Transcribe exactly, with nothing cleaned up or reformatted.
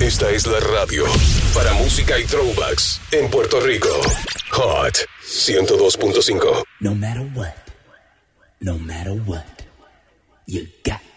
Esta es la radio para música y throwbacks en Puerto Rico. Hot ciento dos punto cinco. No matter what, no matter what, you got